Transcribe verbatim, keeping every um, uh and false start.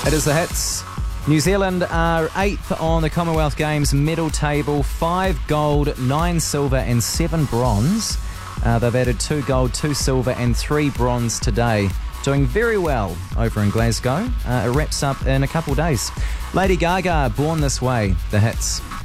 It is the hits. New Zealand are eighth on the Commonwealth Games medal table. Five gold, nine silver and seven bronze. Uh, they've added two gold, two silver and three bronze today. Doing very well over in Glasgow. Uh, it wraps up in a couple days. Lady Gaga, Born This Way, the hits.